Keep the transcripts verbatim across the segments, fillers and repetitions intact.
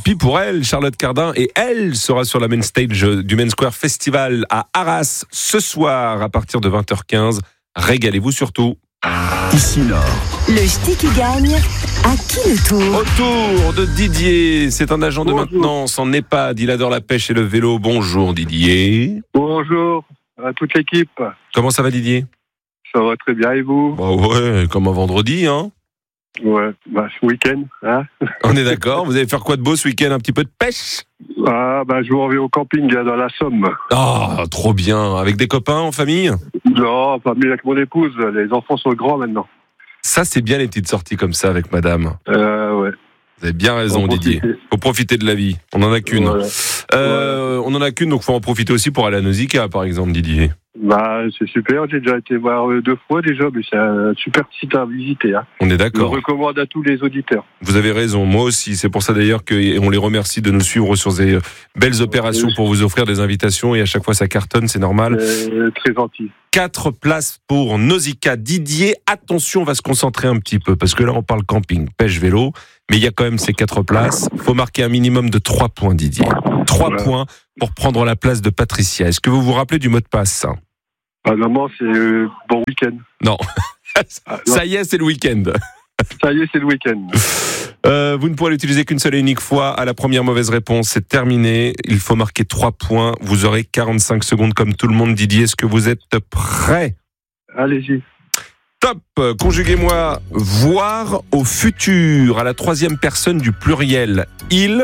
pis pour elle, Charlotte Cardin, et elle sera sur la main stage du Main Square Festival à Arras ce soir à partir de vingt heures quinze. Régalez-vous surtout. Ici Nord. Le ch'ti qui gagne, à qui le tour? Autour de Didier, c'est un agent de Bonjour. maintenance en EHPAD, il adore la pêche et le vélo. Bonjour Didier. Bonjour à toute l'équipe. Comment ça va Didier? Ça va très bien et vous? Bah ouais, comme un vendredi, hein. Ouais, bah ce week-end, hein? On est d'accord. Vous allez faire quoi de beau ce week-end? Un petit peu de pêche? Ah bah je m'en vais au camping là, dans la Somme. Ah, trop bien. Avec des copains, en famille? Non, pas mieux avec mon épouse. Les enfants sont grands maintenant. Ça, c'est bien les petites sorties comme ça avec madame. Euh, ouais. Vous avez bien raison, Faut Didier. profiter. Faut profiter de la vie. On en a qu'une. Voilà. Euh, On en a qu'une, donc faut en profiter aussi pour aller à Nausicaa, par exemple, Didier. Bah c'est super. J'ai déjà été voir euh, deux fois déjà, mais c'est un super site à visiter. Hein. On est Je le d'accord. recommande à tous les auditeurs. Vous avez raison. Moi aussi. C'est pour ça d'ailleurs qu'on les remercie de nous suivre sur ces belles opérations pour vous offrir des invitations. Et à chaque fois, ça cartonne, c'est normal. Euh, très gentil. Quatre places pour Nausicaa. Didier, attention, on va se concentrer un petit peu parce que là, on parle camping, pêche, vélo. Mais il y a quand même ces quatre places. Il faut marquer un minimum de trois points, Didier. Trois Voilà. points pour prendre la place de Patricia. Est-ce que vous vous rappelez du mot de passe? Ah, maman, c'est euh, bon week-end. Non. Ah, non. Ça y est, c'est le week-end. Ça y est, c'est le week-end. Euh, vous ne pourrez l'utiliser qu'une seule et unique fois. À la première mauvaise réponse, c'est terminé. Il faut marquer trois points. Vous aurez quarante-cinq secondes comme tout le monde. Didier, est-ce que vous êtes prêt? Allez-y. Top. Conjuguez-moi voir au futur à la troisième personne du pluriel. Il.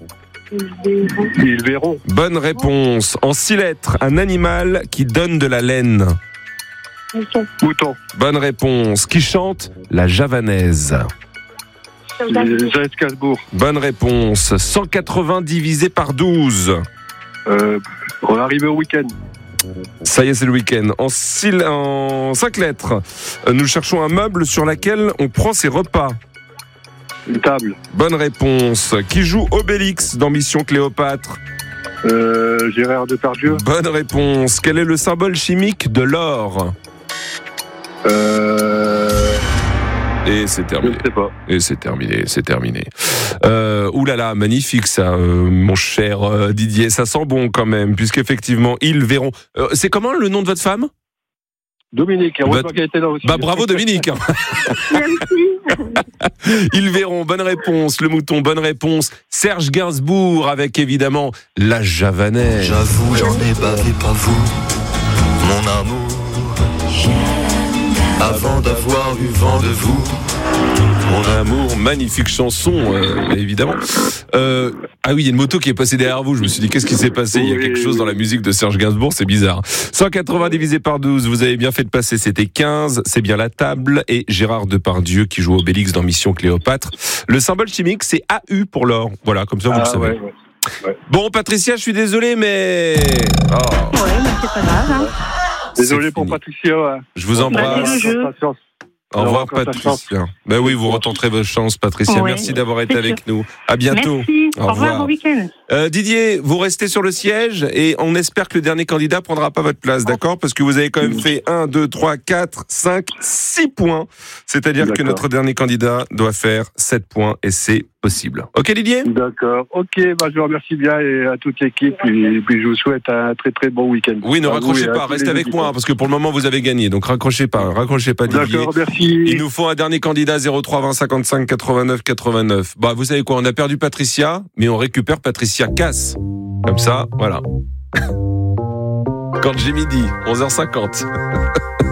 Ils verront. Bonne réponse. En six lettres, un animal qui donne de la laine. Mouton. Bonne réponse. Qui chante la javanaise. Jaël Casbourg. Bonne réponse. cent quatre-vingts divisé par douze. Euh, on arrive au week-end. Ça y est, c'est le week-end. En, six, en cinq lettres, nous cherchons un meuble sur lequel on prend ses repas. Une table. Bonne réponse. Qui joue Obélix dans Mission Cléopâtre? Euh, Gérard Depardieu. Bonne réponse. Quel est le symbole chimique de l'or? Euh, Et c'est je terminé. ne sais pas. Et c'est terminé, c'est terminé. Euh, ouh là là, magnifique ça, euh, mon cher euh, Didier. Ça sent bon quand même, puisqu'effectivement, ils verront. Euh, c'est comment le nom de votre femme? Dominique, Bah, heureusement qu'elle était là aussi. Bah bravo Dominique. Ils verront, bonne réponse. Le mouton, bonne réponse. Serge Gainsbourg avec évidemment la javanaise. J'avoue, j'en ai bavé pas vous, mon amour. Avant d'avoir eu vent de vous. Mon amour, magnifique chanson, euh, évidemment. Euh, ah oui, il y a une moto qui est passée derrière vous. Je me suis dit, qu'est-ce qui s'est passé? Il y a quelque chose dans la musique de Serge Gainsbourg, c'est bizarre. cent quatre-vingts divisé par douze, vous avez bien fait de passer, c'était quinze. C'est bien la table. Et Gérard Depardieu qui joue Obélix dans Mission Cléopâtre. Le symbole chimique, c'est A U pour l'or. Voilà, comme ça vous Ah, le savez. ouais, ouais. Bon, Patricia, je suis désolé, mais... Oh, Ouais, mais c'est pas grave. Hein. Désolé c'est pour fini. Patricia. Ouais. Je vous Bah, embrasse. c'est le jeu. Patience. Au revoir, Alors, encore ta Patricia. Ben oui, vous retenterez vos chances, Patricia. Ouais, Merci d'avoir été c'est avec nous. À bientôt. Merci. Au Au revoir, revoir. bon week-end. Euh, Didier, vous restez sur le siège et on espère que le dernier candidat prendra pas votre place, d'accord? Parce que vous avez quand même fait un, deux, trois, quatre, cinq, six points. C'est-à-dire que D'accord. notre dernier candidat doit faire sept points et c'est possible. Ok, Didier? D'accord. Ok, bah, je vous remercie bien et à toute l'équipe. Et puis je vous souhaite un très très bon week-end. Oui, ne À vous raccrochez et à pas, tous restez les avec auditeurs. moi, parce que pour le moment, vous avez gagné. Donc raccrochez pas, raccrochez pas, Didier. D'accord, merci. Il nous faut un dernier candidat, zéro trois vingt cinquante-cinq quatre-vingt-neuf quatre-vingt-neuf. Bah, vous savez quoi, on a perdu Patricia, mais on récupère Patricia Casse. Comme ça, voilà. Quand j'ai midi, onze heures cinquante.